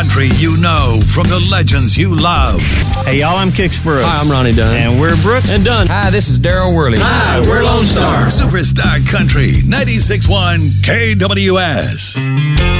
country you know from the legends you love. Hey, y'all, I'm Kix Brooks. Hi, I'm Ronnie Dunn. And we're Brooks and Dunn. Hi, this is Daryl Worley. Hi, we're Lone Star. Superstar Country 96.1 KWS.